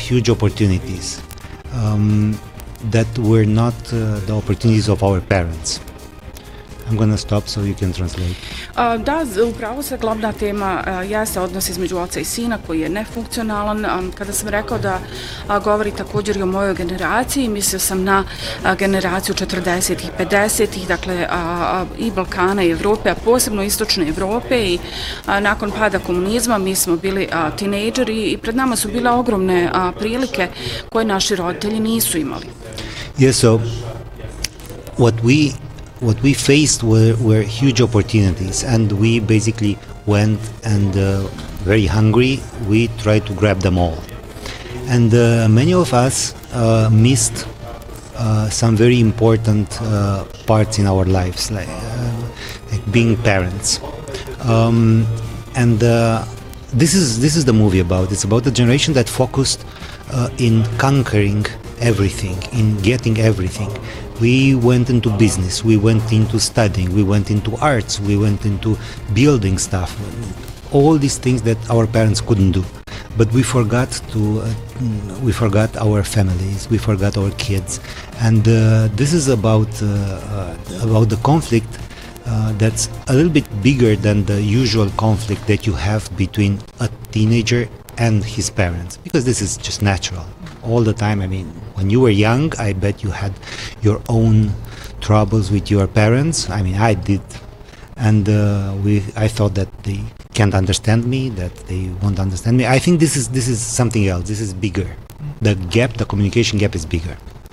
huge opportunities that were not the opportunities of our parents. I'm gonna stop so you can translate. Da, upravo se glavna tema jeste odnos između oca i sina koji je nefunkcionalan. Kada sam rekao da govori također i o mojoj generaciji, mislio sam na generaciju 40-ih, 50-ih, dakle i Balkana i Evrope, a posebno istočne Evrope i nakon pada komunizma mi smo bili tinejdžeri i pred nama su bile ogromne prilike koje naši roditelji nisu imali. Yes, so what we faced were huge opportunities, and we basically went and very hungry, we tried to grab them all. And many of us missed some very important parts in our lives, like being parents. And this is the movie about. It's about a generation that focused in conquering everything, in getting everything. We went into business, we went into studying, we went into arts, we went into building stuff, all these things that our parents couldn't do. But we forgot our families, we forgot our kids, and this is about the conflict that's a little bit bigger than the usual conflict that you have between a teenager and his parents, because this is just natural. All the time. I mean, when you were young, I bet you had your own troubles with your parents. I mean, I did, and I thought that they can't understand me, that they won't understand me. I think this is something else. This is bigger. The communication gap is bigger.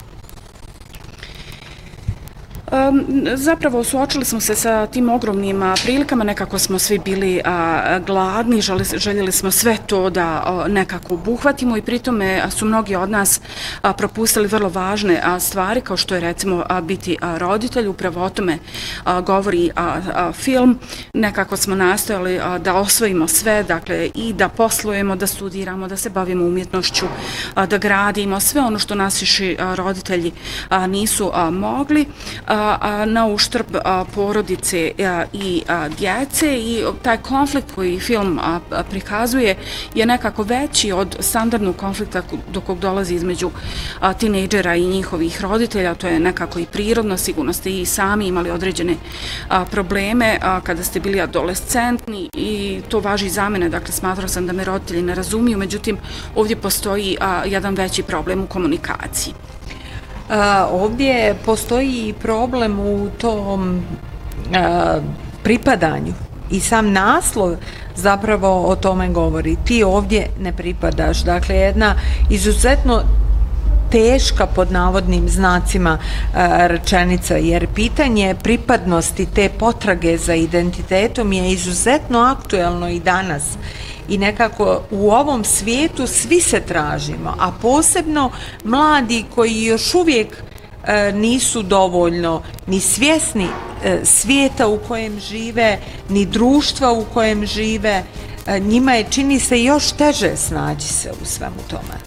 Zapravo suočili smo se sa tim ogromnim prilikama, nekako smo svi bili gladni, željeli smo sve to da nekako obuhvatimo i pritome su mnogi od nas propustili vrlo važne stvari, kao što je recimo biti roditelj. Upravo o tome govori film. Nekako smo nastojali da osvojimo sve, dakle i da poslujemo, da studiramo, da se bavimo umjetnošću, da gradimo sve ono što naši roditelji nisu mogli, na uštrb porodice i djece, i taj konflikt koji film prikazuje je nekako veći od standardnog konflikta do kog dolazi između tinejdžera i njihovih roditelja. To je nekako i prirodno, sigurno ste i sami imali određene probleme kada ste bili adolescentni i to važi za mene, dakle smatrao sam da me roditelji ne razumiju, međutim ovdje postoji jedan veći problem u komunikaciji. Ovdje postoji problem u tom pripadanju i sam naslov zapravo o tome govori. Ti ovdje ne pripadaš. Dakle, jedna izuzetno teška pod navodnim znacima rečenica, jer pitanje pripadnosti, te potrage za identitetom je izuzetno aktuelno i danas. I nekako u ovom svijetu svi se tražimo, a posebno mladi koji još uvijek nisu dovoljno ni svjesni svijeta u kojem žive, ni društva u kojem žive, njima je, čini se, još teže snaći se u svemu tome.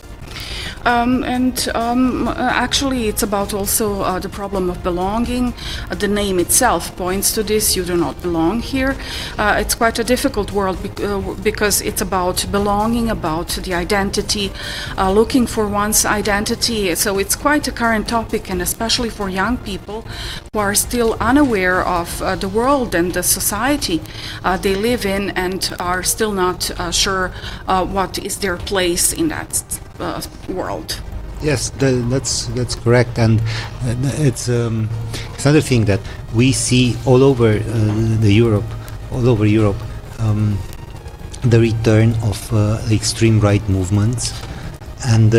Actually, it's about also the problem of belonging. The name itself points to this. You do not belong here. It's quite a difficult world because it's about belonging, about the identity, looking for one's identity. So it's quite a current topic, and especially for young people who are still unaware of the world and the society they live in, and are still not sure what is their place in that world. Yes, that's correct, and it's another thing that we see all over Europe, the return of the extreme right movements, and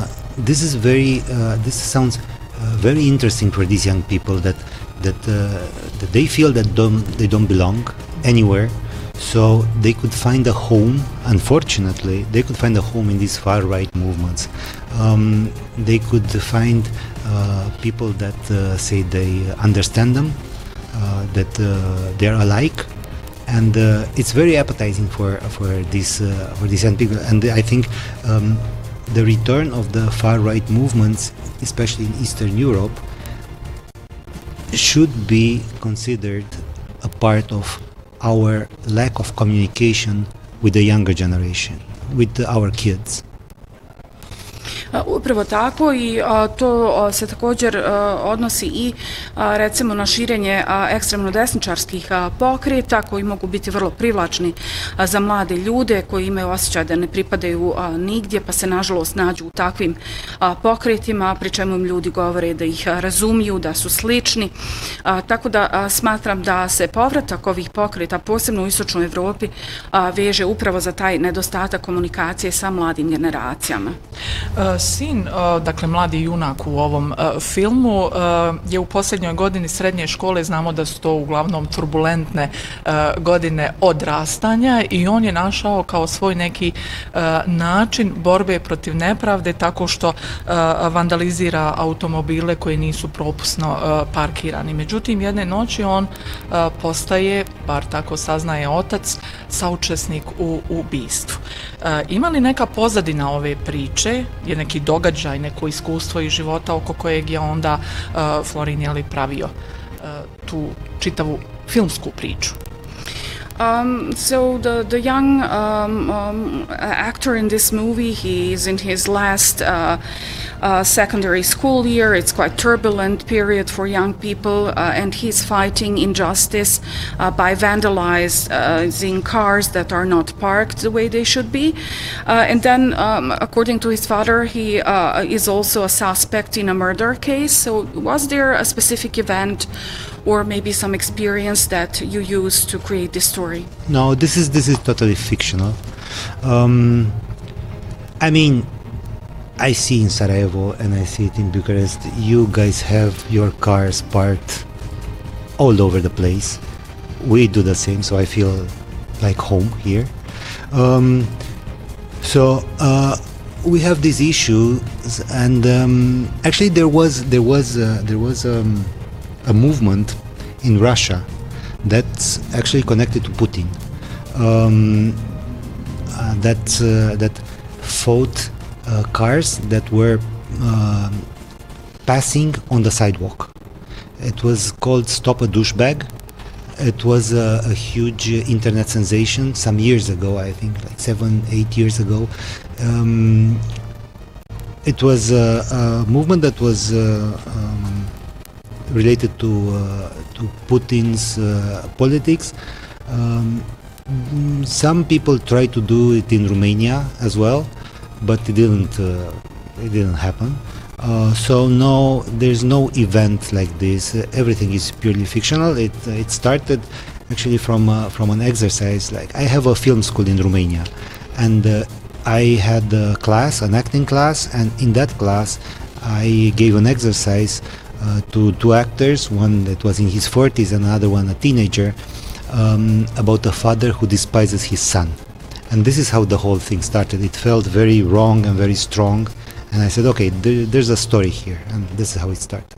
this sounds very interesting for these young people that they feel that they don't belong anywhere. So they could find a home, unfortunately, they could find a home in these far-right movements. They could find people that say they understand them, that they're alike, and it's very appetizing for these young people. And I think the return of the far-right movements, especially in Eastern Europe, should be considered a part of our lack of communication with the younger generation, with our kids. Upravo tako i to se također odnosi i recimo na širenje ekstremno desničarskih pokreta koji mogu biti vrlo privlačni za mlade ljude koji imaju osjećaj da ne pripadaju nigdje pa se nažalost nađu u takvim pokretima, pri čemu im ljudi govore da ih razumiju, da su slični. Tako da smatram da se povratak ovih pokreta, posebno u istočnoj Evropi, veže upravo za taj nedostatak komunikacije sa mladim generacijama. Sin, dakle mladi junak u ovom filmu, je u posljednjoj godini srednje škole, znamo da su to uglavnom turbulentne godine odrastanja i on je našao kao svoj neki način borbe protiv nepravde tako što vandalizira automobile koji nisu propusno parkirani. Međutim, jedne noći on postaje, bar tako saznaje otac, saučesnik u ubistvu. Ima li neka pozadina ove priče, je neki događaj, neko iskustvo iz života oko kojeg je onda Florin pravio tu čitavu filmsku priču? So the young actor in this movie, he is in his last secondary school year. It's quite turbulent period for young people, and he's fighting injustice by vandalizing cars that are not parked the way they should be. And then, according to his father, he is also a suspect in a murder case. So was there a specific event or maybe some experience that you used to create this story? No, this is totally fictional. I mean, I see in Sarajevo and I see it in Bucharest, you guys have your cars parked all over the place. We do the same, so I feel like home here. So we have these issues, and actually there was a movement in Russia that's actually connected to Putin, that fought cars that were passing on the sidewalk. It was called Stop a Douchebag. It was a huge internet sensation some years ago, I think like 7-8 years ago. It was a movement that was related to Putin's politics. Some people tried to do it in Romania as well, but it didn't happen. So no, there's no event like this. Everything is purely fictional. It started actually from an exercise. Like, I have a film school in Romania, and I had a class, an acting class, and in that class I gave an exercise to two actors, one that was in his 40s and another one a teenager, about a father who despises his son. And this is how the whole thing started. It felt very wrong and very strong, and I said, okay, there's a story here, and this is how it started.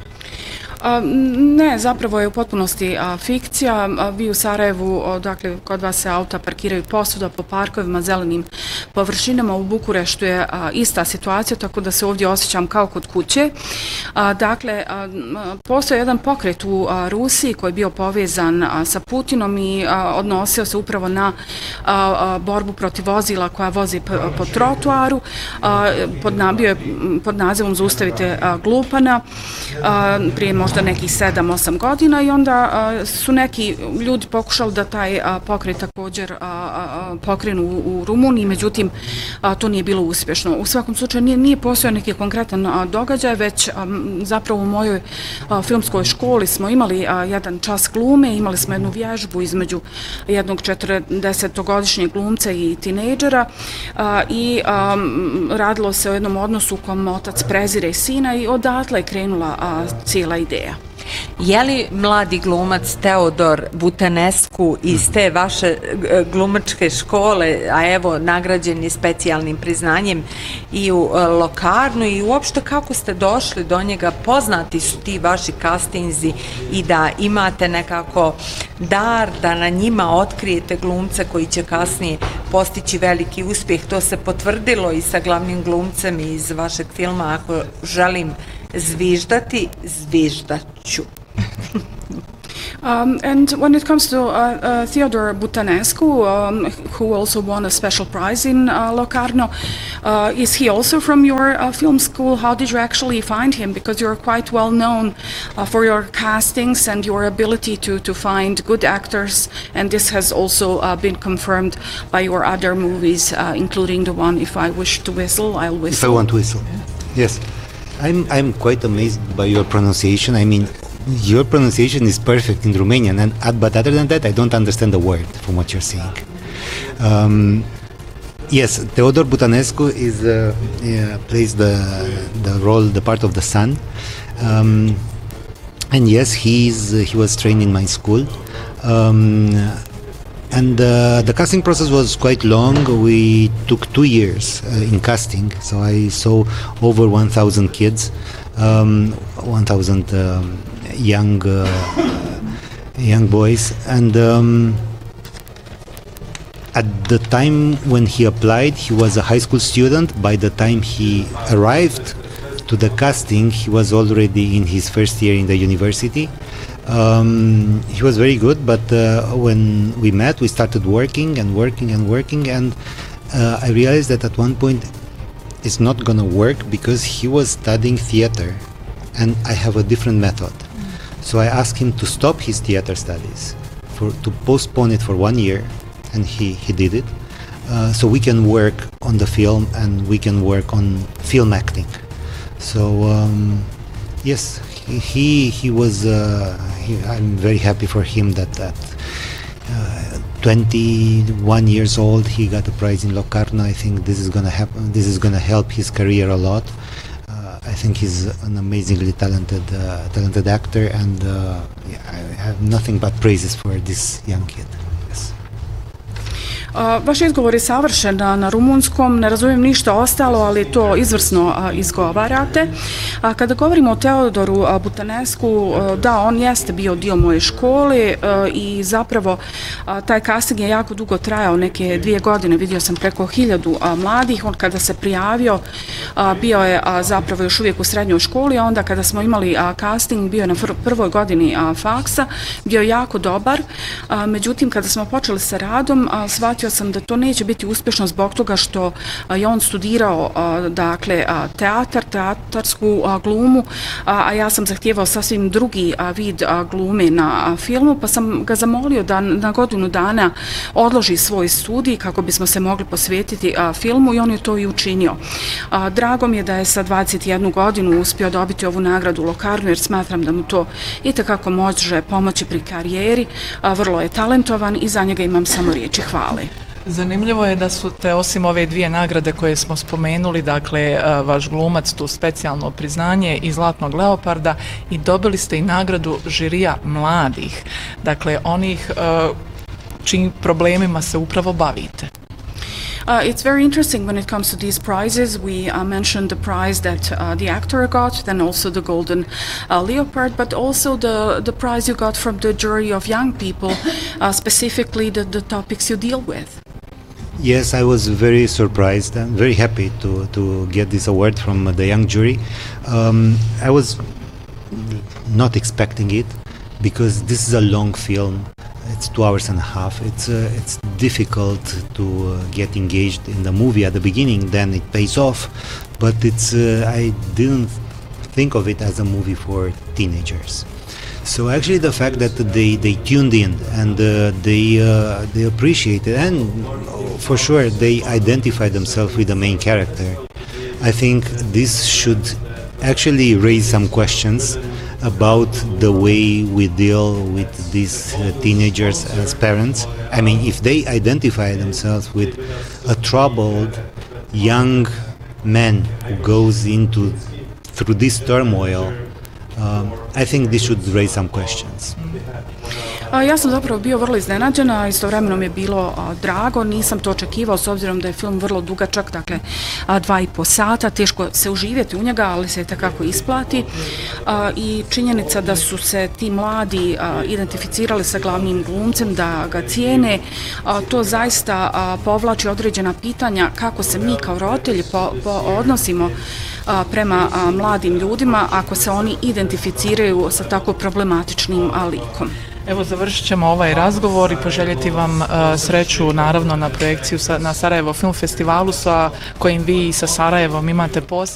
Ne, zapravo je u potpunosti fikcija. Vi u Sarajevu, dakle, kod vas se auta parkiraju posuda po parkovima, zelenim površinama. U Bukureštu je ista situacija, tako da se ovdje osjećam kao kod kuće. Dakle, postoje jedan pokret u Rusiji koji je bio povezan sa Putinom i odnosio se upravo na borbu protiv vozila koja vozi po trotuaru. Bio je pod nazivom Zaustavite glupana prije možda nekih 7-8 godina i onda su neki ljudi pokušali da taj pokret također pokrenu u Rumuniji, međutim to nije bilo uspješno. U svakom slučaju nije postojao neki konkretan događaj, već zapravo u mojoj filmskoj školi smo imali jedan čas glume, imali smo jednu vježbu između jednog 40-godišnjeg glumca i tinejdžera i radilo se o jednom odnosu u kom otac prezire sina i odatle je krenula cijela ideja. Je li mladi glumac Teodor Butanescu iz te vaše glumačke škole, a evo nagrađen je specijalnim priznanjem i u Lokarnu, i uopšte kako ste došli do njega? Poznati su ti vaši kastinzi i da imate nekako dar da na njima otkrijete glumce koji će kasnije postići veliki uspjeh. To se potvrdilo i sa glavnim glumcem iz vašeg filma Ako želim zviždati, zviždaću. And when it comes to Theodore Butanescu, who also won a special prize in Locarno, is he also from your film school? How did you actually find him? Because you're quite well known for your castings and your ability to find good actors, and this has also been confirmed by your other movies, including the one If I Wish to Whistle, I'll Whistle. If I Want to Whistle, yes. I'm quite amazed by your pronunciation. I mean, your pronunciation is perfect in Romanian, but other than that, I don't understand the word from what you're saying. Yes, Theodore Butanescu plays the part of the son, and yes, he was trained in my school, and the casting process was quite long. We took 2 years in casting, so I saw over 1,000 kids, 1,000 young boys, and at the time when he applied, he was a high school student. By the time he arrived to the casting, he was already in his first year in the university. He was very good, but when we met, we started working, and I realized that at one point it's not gonna work because he was studying theater and I have a different method. So I asked him to stop his theater studies, to postpone it for 1 year, and he did it. So we can work on the film and we can work on film acting. So yes, he was. I'm very happy for him that 21 years old he got a prize in Locarno. I think this is gonna happen. This is gonna help his career a lot. I think he's an amazingly talented actor, and I have nothing but praises for this young kid. Yes. Vaš izgovor je savršen na rumunskom, ne razumijem ništa ostalo, ali to izvrsno izgovarate. Kada govorimo o Teodoru Butanescu, da, on jeste bio dio moje škole i zapravo taj casting je jako dugo trajao, neke 2 godine, vidio sam preko 1000 mladih. On kada se prijavio, bio je zapravo još uvijek u srednjoj školi, a onda kada smo imali casting, bio je na prvoj godini faksa, bio je jako dobar. Međutim, kada smo počeli sa radom, shvatio sam da to neće biti uspješno zbog toga što je on studirao dakle teatarsku glumu, a ja sam zahtijevao sasvim drugi vid glume na filmu, pa sam ga zamolio da na godinu dana odloži svoj studij kako bismo se mogli posvetiti filmu, i on je to i učinio. Drago mi je da je sa 21 godinu uspio dobiti ovu nagradu Locarno, jer smatram da mu to itekako može pomoći pri karijeri. Vrlo je talentovan i za njega imam samo riječi hvale. Zanimljivo je da su te, osim ove 2 nagrade koje smo spomenuli, dakle, vaš glumac, tu specijalno priznanje i Zlatnog leoparda, i dobili ste i nagradu žirija mladih, dakle, onih čijim problemima se upravo bavite. It's very interesting when it comes to these prizes. We mentioned the prize that the actor got, then also the Golden Leopard, but also the prize you got from the jury of young people, specifically the topics you deal with. Yes, I was very surprised and very happy to get this award from the young jury. I was not expecting it because this is a long film. It's 2 hours and a half. It's difficult to get engaged in the movie at the beginning. Then it pays off, but I didn't think of it as a movie for teenagers. So actually, the fact that they tuned in and they appreciated, and for sure they identified themselves with the main character. I think this should actually raise some questions about the way we deal with these teenagers as parents. I mean, if they identify themselves with a troubled young man who goes through this turmoil, I think this should raise some questions. Ja sam zapravo bio vrlo iznenađena, istovremeno mi je bilo drago, nisam to očekivao s obzirom da je film vrlo dugačak, dakle 2,5 sata, teško se uživjeti u njega, ali se takako isplati, i činjenica da su se ti mladi identificirali sa glavnim glumcem, da ga cijene, to zaista povlači određena pitanja kako se mi kao roditelji odnosimo prema mladim ljudima ako se oni identificiraju sa tako problematičnim likom. Evo, završit ćemo ovaj razgovor i poželjeti vam sreću naravno na projekciju na Sarajevo Film Festivalu sa kojim vi sa Sarajevom imate posebno